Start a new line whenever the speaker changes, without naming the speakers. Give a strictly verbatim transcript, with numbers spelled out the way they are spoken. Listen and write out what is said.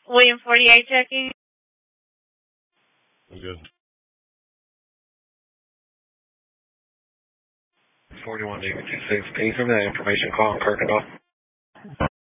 William forty-eight checking.
I'm good. forty-one Navy two six. Can you send me that information call on Kirkendall?